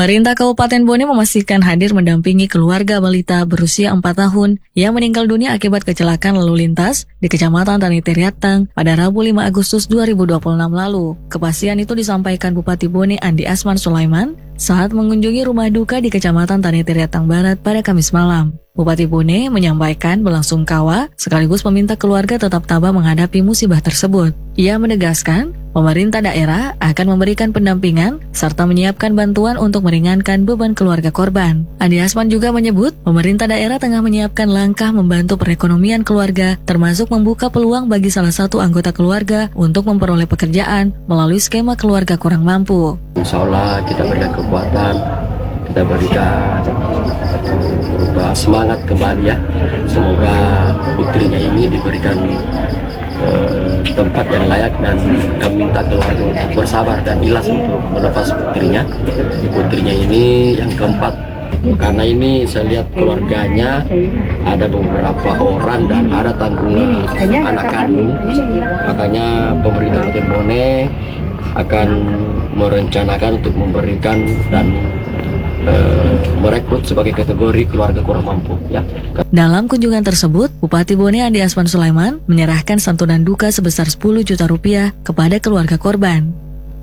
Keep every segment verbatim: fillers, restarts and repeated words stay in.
Pemerintah Kabupaten Bone memastikan hadir mendampingi keluarga balita berusia empat tahun yang meninggal dunia akibat kecelakaan lalu lintas di Kecamatan Tani Teriatang pada Rabu lima Agustus dua ribu dua puluh enam lalu. Kepastian itu disampaikan Bupati Bone Andi Asman Sulaiman saat mengunjungi rumah duka di Kecamatan Tani Teriatang Barat pada Kamis malam. Bupati Bone menyampaikan belasungkawa sekaligus meminta keluarga tetap tabah menghadapi musibah tersebut. Ia menegaskan pemerintah daerah akan memberikan pendampingan serta menyiapkan bantuan untuk meringankan beban keluarga korban. Andi Asman juga menyebut pemerintah daerah tengah menyiapkan langkah membantu perekonomian keluarga termasuk membuka peluang bagi salah satu anggota keluarga untuk memperoleh pekerjaan melalui skema keluarga kurang mampu. Insya Allah kita berikan kekuatan, kita berikan berupa semangat kembali ya. Semoga putrinya ini diberikan eh, tempat yang layak dan kami minta keluarga untuk bersabar dan ikhlas untuk melepas putrinya. Putrinya ini yang keempat, karena ini saya lihat keluarganya ada beberapa orang dan ada tanggungan anak kandung, makanya pemerintah Kabupaten Bone akan merencanakan untuk memberikan dan uh, merekrut sebagai kategori keluarga kurang mampu ya. Dalam kunjungan tersebut, Bupati Bone Andi Asman Sulaiman menyerahkan santunan duka sebesar sepuluh juta rupiah kepada keluarga korban.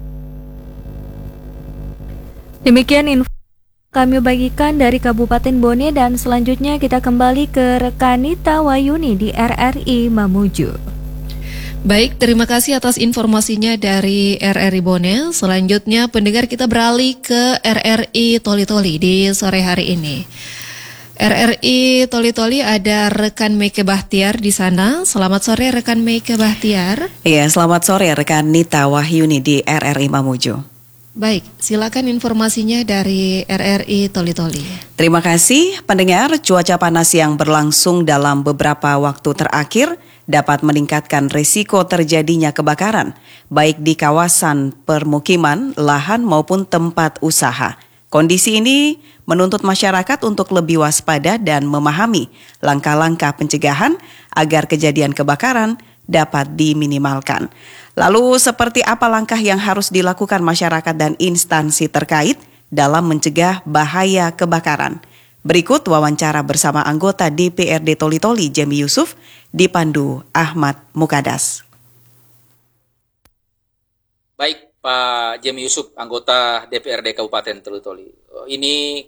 Demikian info kami bagikan dari Kabupaten Bone dan selanjutnya kita kembali ke rekan Nita Wayuni di R R I Mamuju. Baik, terima kasih atas informasinya dari R R I Bone. Selanjutnya pendengar kita beralih ke R R I Toli-Toli di sore hari ini. R R I Toli-Toli ada rekan Meike Bahtiar di sana. Selamat sore rekan Meike Bahtiar. Iya, selamat sore rekan Nita Wahyuni di R R I Mamuju. Baik, silakan informasinya dari R R I Toli-Toli. Terima kasih pendengar. Cuaca panas yang berlangsung dalam beberapa waktu terakhir dapat meningkatkan risiko terjadinya kebakaran, baik di kawasan permukiman, lahan maupun tempat usaha. Kondisi ini menuntut masyarakat untuk lebih waspada dan memahami langkah-langkah pencegahan agar kejadian kebakaran dapat diminimalkan. Lalu seperti apa langkah yang harus dilakukan masyarakat dan instansi terkait dalam mencegah bahaya kebakaran? Berikut wawancara bersama anggota D P R D Toli-Toli Jemi Yusuf dipandu Ahmad Mukadas. Baik Pak Jemi Yusuf, anggota D P R D Kabupaten Toli-Toli. Ini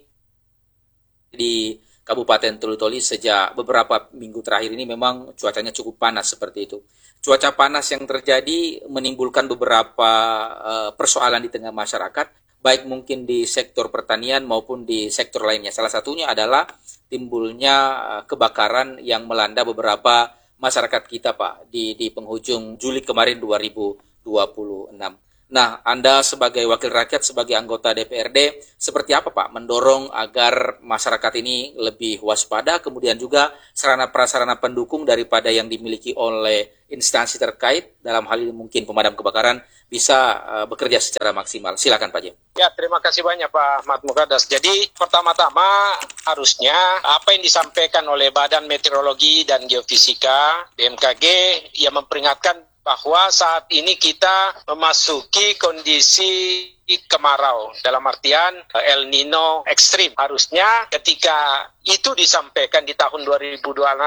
di Kabupaten Toli-Toli sejak beberapa minggu terakhir ini memang cuacanya cukup panas seperti itu. Cuaca panas yang terjadi menimbulkan beberapa uh, persoalan di tengah masyarakat, baik mungkin di sektor pertanian maupun di sektor lainnya. Salah satunya adalah timbulnya uh, kebakaran yang melanda beberapa masyarakat kita Pak di, di penghujung Juli kemarin dua ribu dua puluh enam. Nah, Anda sebagai wakil rakyat, sebagai anggota D P R D, seperti apa Pak mendorong agar masyarakat ini lebih waspada, kemudian juga sarana prasarana pendukung daripada yang dimiliki oleh instansi terkait, dalam hal ini mungkin pemadam kebakaran, bisa uh, bekerja secara maksimal. Silakan Pak Jem. Ya, terima kasih banyak Pak Ahmad Mukadas. Jadi, pertama-tama harusnya apa yang disampaikan oleh Badan Meteorologi dan Geofisika, B M K G, yang memperingatkan bahwa saat ini kita memasuki kondisi kemarau, dalam artian El Nino ekstrim. Harusnya ketika itu disampaikan di tahun dua ribu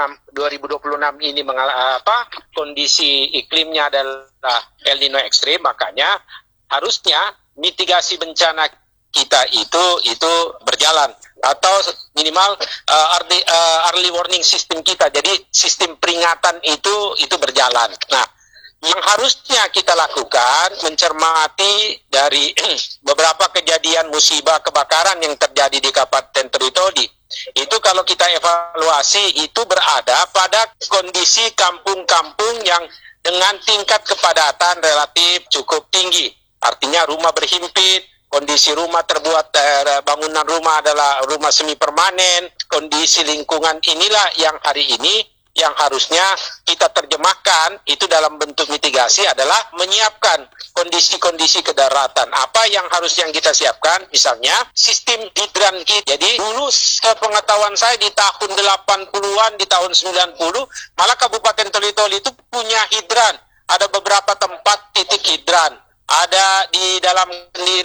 dua puluh enam ini mengal- apa kondisi iklimnya adalah El Nino ekstrim, makanya harusnya mitigasi bencana kita itu itu berjalan atau minimal uh, early, uh, early warning system kita. Jadi sistem peringatan itu itu berjalan. Nah, yang harusnya kita lakukan mencermati dari beberapa kejadian musibah kebakaran yang terjadi di Kabupaten Toli-Toli. Itu kalau kita evaluasi itu berada pada kondisi kampung-kampung yang dengan tingkat kepadatan relatif cukup tinggi. Artinya rumah berhimpit, kondisi rumah terbuat, eh, bangunan rumah adalah rumah semi permanen, kondisi lingkungan inilah yang hari ini yang harusnya kita terjemahkan itu dalam bentuk mitigasi adalah menyiapkan kondisi-kondisi kedaruratan. Apa yang harus yang kita siapkan? Misalnya sistem hidran kita. Jadi dulu sepengetahuan saya di tahun delapan puluhan, di tahun sembilan puluh, malah Kabupaten Toli-Toli itu punya hidran. Ada beberapa tempat titik hidran. Ada di dalam sendiri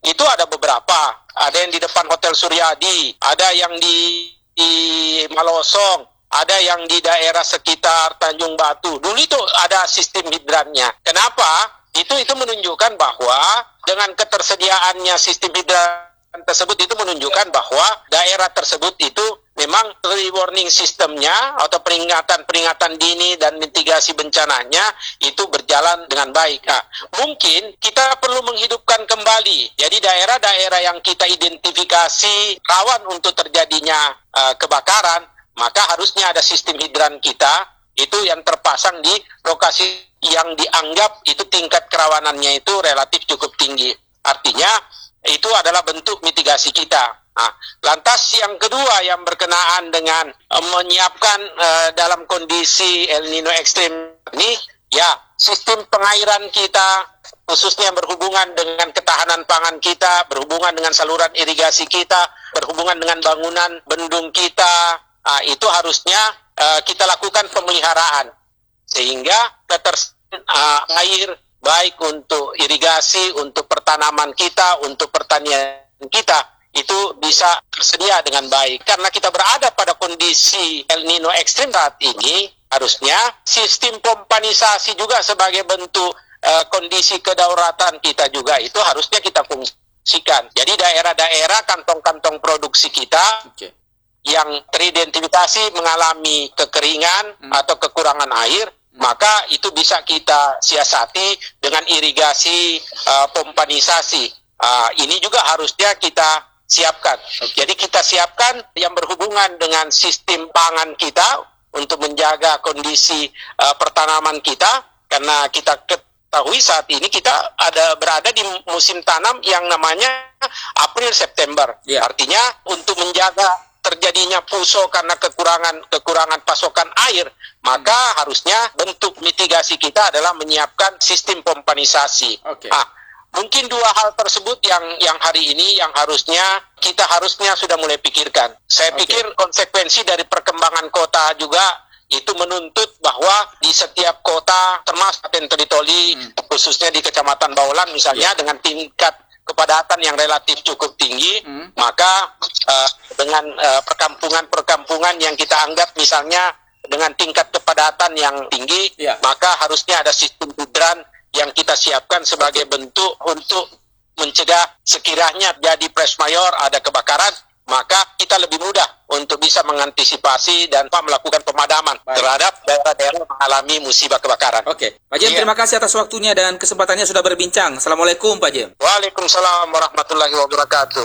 itu ada beberapa. Ada yang di depan Hotel Suryadi, ada yang di, di Malosong, ada yang di daerah sekitar Tanjung Batu. Dulu itu ada sistem hidrannya. Kenapa? Itu itu menunjukkan bahwa dengan ketersediaannya sistem hidran tersebut itu menunjukkan bahwa daerah tersebut itu memang early warning sistemnya atau peringatan-peringatan dini dan mitigasi bencananya itu berjalan dengan baik. Nah, mungkin kita perlu menghidupkan kembali. Jadi daerah-daerah yang kita identifikasi rawan untuk terjadinya uh, kebakaran, maka harusnya ada sistem hidran kita itu yang terpasang di lokasi yang dianggap itu tingkat kerawanannya itu relatif cukup tinggi. Artinya itu adalah bentuk mitigasi kita. Nah, lantas yang kedua yang berkenaan dengan uh, menyiapkan uh, dalam kondisi El Nino ekstrim ini, ya sistem pengairan kita khususnya berhubungan dengan ketahanan pangan kita, berhubungan dengan saluran irigasi kita, berhubungan dengan bangunan bendung kita, nah, itu harusnya uh, kita lakukan pemeliharaan sehingga ketersediaan uh, air baik untuk irigasi, untuk pertanaman kita, untuk pertanian kita itu bisa tersedia dengan baik. Karena kita berada pada kondisi El Nino ekstrim saat ini, harusnya sistem pompanisasi juga sebagai bentuk uh, kondisi kedaulatan kita juga itu harusnya kita fungsikan. Jadi daerah-daerah kantong-kantong produksi kita okay. yang teridentifikasi mengalami kekeringan hmm. atau kekurangan air, hmm. maka itu bisa kita siasati dengan irigasi uh, pompanisasi. Uh, ini juga harusnya kita siapkan. Okay. Jadi kita siapkan yang berhubungan dengan sistem pangan kita untuk menjaga kondisi uh, pertanaman kita, karena kita ketahui saat ini kita ada berada di musim tanam yang namanya April September. Yeah. Artinya untuk menjaga terjadinya puso karena kekurangan kekurangan pasokan air, maka hmm. harusnya bentuk mitigasi kita adalah menyiapkan sistem pompanisasi. Okay. Ah, mungkin dua hal tersebut yang yang hari ini yang harusnya kita harusnya sudah mulai pikirkan. Saya okay. pikir konsekuensi dari perkembangan kota juga itu menuntut bahwa di setiap kota termasuk Kabupaten Toli-Toli hmm. khususnya di Kecamatan Baulan misalnya yeah. dengan tingkat kepadatan yang relatif cukup tinggi, hmm. maka uh, dengan uh, perkampungan-perkampungan yang kita anggap misalnya dengan tingkat kepadatan yang tinggi, yeah. maka harusnya ada sistem hidran yang kita siapkan sebagai bentuk untuk mencegah sekiranya jadi pres mayor, ada kebakaran, maka kita lebih mudah untuk bisa mengantisipasi dan melakukan pemadaman Baik. terhadap daerah-daerah yang mengalami musibah kebakaran. Oke, Pak Jem, iya. terima kasih atas waktunya dan kesempatannya sudah berbincang. Assalamualaikum, Pak Jem. Waalaikumsalam warahmatullahi wabarakatuh.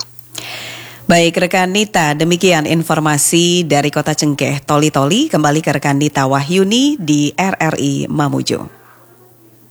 Baik, rekan Nita, demikian informasi dari Kota Cengkeh, Toli-Toli. Kembali ke rekan Nita Wahyuni di R R I Mamuju.